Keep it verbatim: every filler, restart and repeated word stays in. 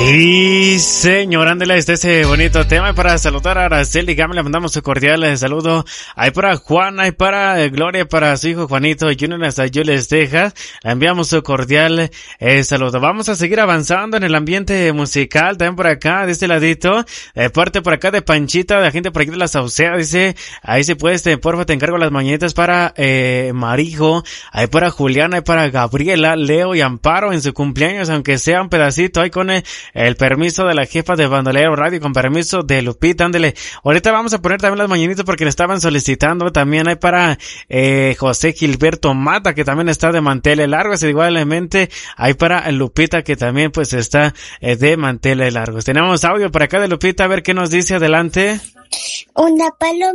Y señor, ándale, este ese bonito tema. Y para saludar a Araceli Gámez, le mandamos un cordial saludo. Hay para Juan, hay para Gloria, para su hijo Juanito Junior, hasta Jules Texas. Le enviamos un cordial eh, saludo. Vamos a seguir avanzando en el ambiente musical. También por acá, de este ladito, de parte por acá de Panchita, de la gente por aquí de la Sauceda, dice, ahí se puede, este, porfa, te encargo las mañanitas para eh, Marijo, hay para Juliana, hay para Gabriela, Leo y Amparo en su cumpleaños, aunque sea un pedacito, hay con el, el permiso de la jefa de Bandolero Radio, con permiso de Lupita, ándele. Ahorita vamos a poner también las mañanitas porque le estaban solicitando. También hay para eh, José Gilberto Mata, que también está de manteles largos, igualmente hay para Lupita, que también pues está eh, de manteles largos. Tenemos audio por acá de Lupita, a ver qué nos dice. Adelante. Una paloma